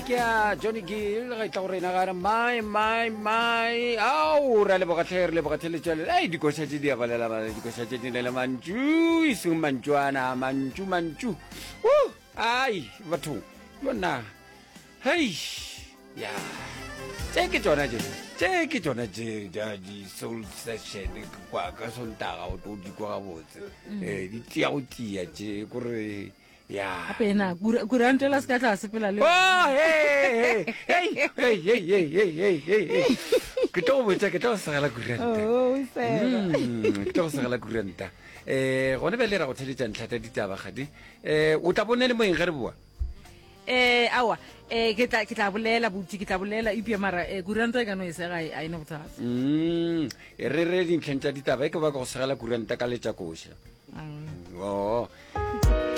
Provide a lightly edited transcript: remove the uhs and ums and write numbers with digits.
Kya Johnny Gill ga tla gore na ga mai au ra le bogatlhe tswele ai dikosa tse di abalela ba dikosa tse di le mantju isung mantswana mantju ai batho bona hey ya tseke tsona je di soul session kwa ka sontaga o to di kwa botse di tia o tia je gore ya apena kurantela ska tla sepela le hey ke to sagala kuranta ke to sagala kuranta gone be le ra go tsheditsa ntlhata ditaba gadi o tla bonele mo eng ga re bua awa ke tla bolela buti ke tla bolela ipia mara kuranta ka no isega ai no botsatsa re dintlheng tsa ditaba e ke ba go sagala kuranta ka letsa koša